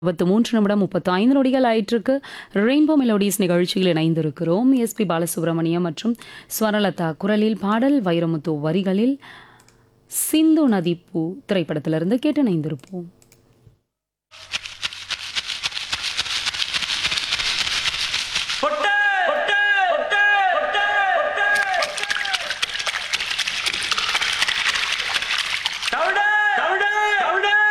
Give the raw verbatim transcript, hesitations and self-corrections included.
இருபத்தி மூன்று நிமிடம் முப்பத்தி ஐந்து நொடிகள் ஆயிட்டிருக்கு. ரெயின்போ மெலோடிஸ் நிகழ்ச்சியில் இணைந்திருக்கிறோம். எஸ்பி பாலசுப்ரமணியம் மற்றும் ஸ்வரலதா குரலில் பாடல், வைரமுத்து வரிகளில் சிந்து நதி பூ திரைப்படத்திலிருந்து கேட்டு இணைந்திருப்போம். Louder! Louder! Louder!